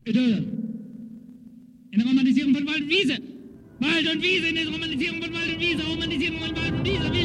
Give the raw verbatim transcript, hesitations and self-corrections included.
Bitte. In der Romanisierung von Wald und Wiese. Wald und Wiese, in der Romanisierung von Wald und Wiese. Romanisierung von Wald und Wiese.